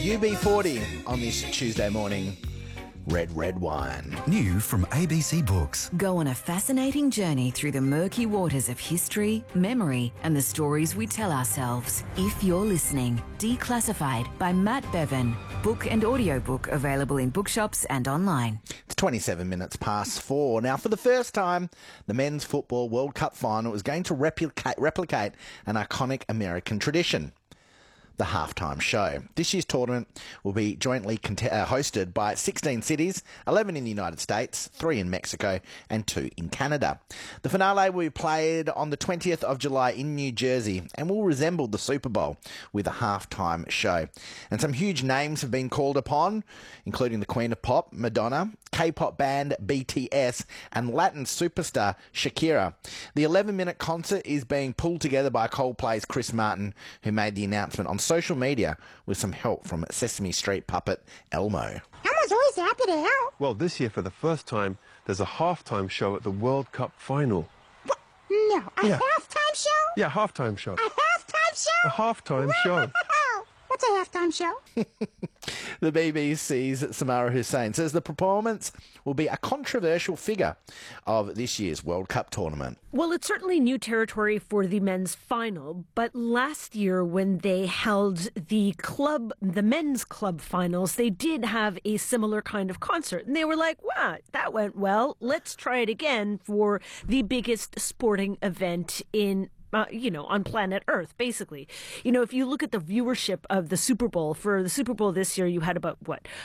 UB40 on this Tuesday morning. Red wine. New from ABC Books. Go on a fascinating journey through the murky waters of history, memory, and the stories we tell ourselves. If you're listening, Declassified by Matt Bevan. Book and audiobook available in bookshops and online. It's 27 minutes past 4. Now, for the first time, the Men's Football World Cup final is going to replicate an iconic American tradition. The halftime show. This year's tournament will be jointly hosted by 16 cities, 11 in the United States, 3 in Mexico, and 2 in Canada. The finale will be played on the 20th of July in New Jersey and will resemble the Super Bowl with a halftime show. And some huge names have been called upon, including the Queen of Pop, Madonna, K-pop band BTS, and Latin superstar Shakira. The 11-minute concert is being pulled together by Coldplay's Chris Martin, who made the announcement on social media with some help from Sesame Street puppet Elmo. Elmo's always happy to help. Well, this year, for the first time, there's a halftime show at the World Cup final. What? No, a halftime show? Yeah, halftime show. A halftime show? A halftime show. What's a halftime show? The BBC's Samara Hussein says the performance will be a controversial figure of this year's World Cup tournament. Well, it's certainly new territory for the men's final, but last year when they held the men's club finals, they did have a similar kind of concert. And they were like, wow, that went well. Let's try it again for the biggest sporting event in on planet Earth, basically. If you look at the viewership of the Super Bowl, for the Super Bowl this year, you had about,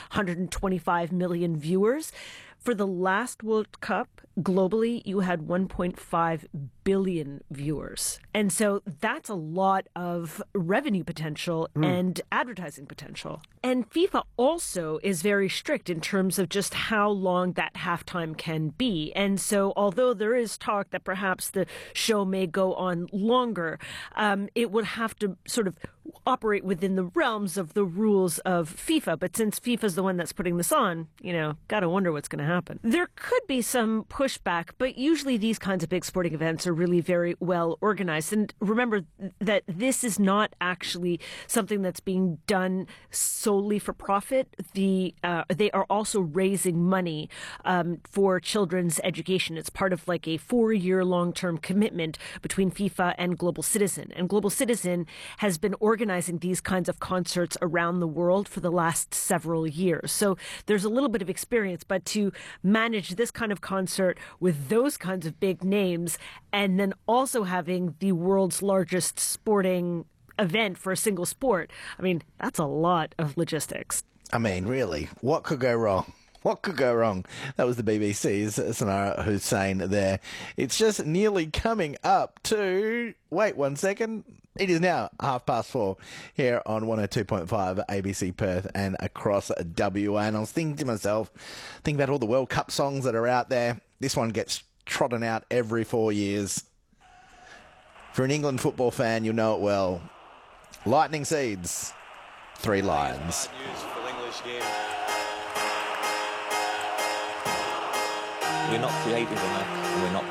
125 million viewers. For the last World Cup, globally, you had 1.5 billion viewers. And so that's a lot of revenue potential and advertising potential. And FIFA also is very strict in terms of just how long that halftime can be. And so although there is talk that perhaps the show may go on longer, it would have to sort of operate within the realms of the rules of FIFA. But since FIFA's the one that's putting this on, gotta wonder what's going to happen. There could be some pushback, but usually these kinds of big sporting events are really very well organized. And remember that this is not actually something that's being done solely for profit. They are also raising money for children's education. It's part of like a 4-year long-term commitment between FIFA and Global Citizen. And Global Citizen has been organizing these kinds of concerts around the world for the last several years. So there's a little bit of experience, but to manage this kind of concert with those kinds of big names and then also having the world's largest sporting event for a single sport, that's a lot of logistics. Really, what could go wrong? What could go wrong? That was the BBC's Samara Hussein there. It's just nearly coming up to... Wait 1 second. It is now 4:30 here on 102.5 ABC Perth and across WA. And I was thinking to myself, think about all the World Cup songs that are out there. This one gets trodden out every 4 years. For an England football fan, you'll know it well. Lightning Seeds, 3 Lions. We're not creative enough. We're not